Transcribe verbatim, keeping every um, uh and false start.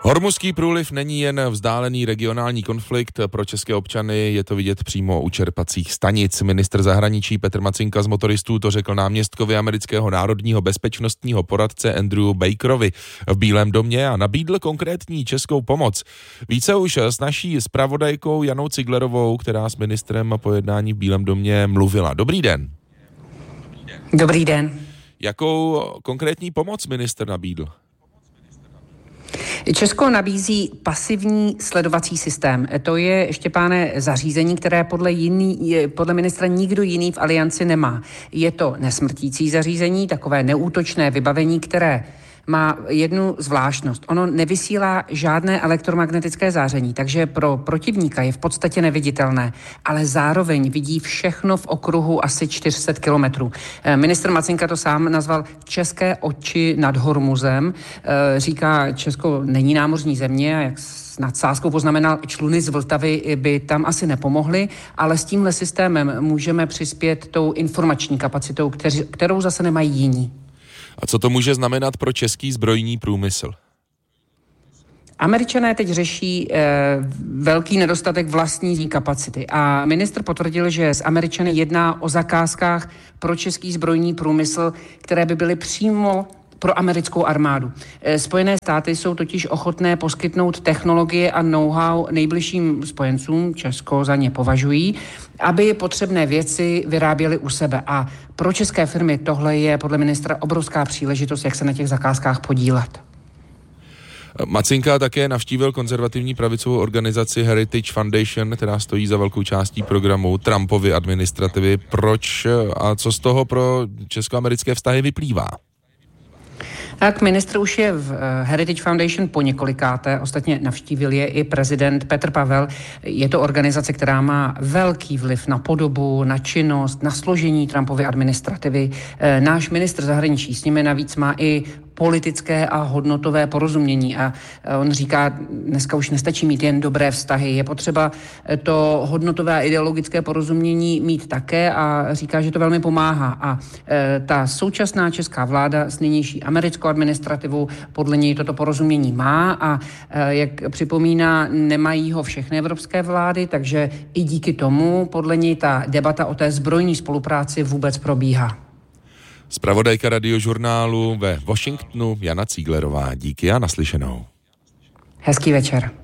Hormuzský průliv není jen vzdálený regionální konflikt. Pro české občany je to vidět přímo u čerpacích stanic. Ministr zahraničí Petr Macinka z motoristů to řekl náměstkovi amerického národního bezpečnostního poradce Andrew Bakerovi v Bílém domě a nabídl konkrétní českou pomoc. Více už s naší zpravodajkou Janou Ciglerovou, která s ministrem po jednání v Bílém domě mluvila. Dobrý den. Dobrý den. Jakou konkrétní pomoc ministr nabídl? Česko nabízí pasivní sledovací systém. To je, Štěpáne, zařízení, které podle, jiný, podle ministra nikdo jiný v alianci nemá. Je to nesmrtící zařízení, takové neútočné vybavení, které má jednu zvláštnost. Ono nevysílá žádné elektromagnetické záření, takže pro protivníka je v podstatě neviditelné, ale zároveň vidí všechno v okruhu asi čtyři sta kilometrů. Ministr Macinka to sám nazval české oči nad Hormuzem. Říká, Česko není námořní země a jak s nadsázkou poznamenal, čluny z Vltavy by tam asi nepomohly, ale s tímhle systémem můžeme přispět tou informační kapacitou, kterou zase nemají jiní. A co to může znamenat pro český zbrojní průmysl? Američané teď řeší e, velký nedostatek vlastní kapacity a ministr potvrdil, že s Američany jedná o zakázkách pro český zbrojní průmysl, které by byly přímo pro americkou armádu. Spojené státy jsou totiž ochotné poskytnout technologie a know-how nejbližším spojencům, Česko za ně považují, aby potřebné věci vyráběly u sebe. A pro české firmy tohle je podle ministra obrovská příležitost, jak se na těch zakázkách podílet. Macinka také navštívil konzervativní pravicovou organizaci Heritage Foundation, která stojí za velkou částí programu Trumpovy administrativy. Proč a co z toho pro česko-americké vztahy vyplývá? Tak ministr už je v Heritage Foundation po několikáté, ostatně navštívil je i prezident Petr Pavel. Je to organizace, která má velký vliv na podobu, na činnost, na složení Trumpovy administrativy. Náš ministr zahraničí s nimi navíc má i politické a hodnotové porozumění a on říká, dneska už nestačí mít jen dobré vztahy, je potřeba to hodnotové a ideologické porozumění mít také a říká, že to velmi pomáhá a e, ta současná česká vláda s nynější americkou administrativou podle něj toto porozumění má a e, jak připomíná, nemají ho všechny evropské vlády, takže i díky tomu podle něj ta debata o té zbrojní spolupráci vůbec probíhá. Zpravodajka Radiožurnálu ve Washingtonu Jana Ciglerová. Díky a naslyšenou. Hezký večer.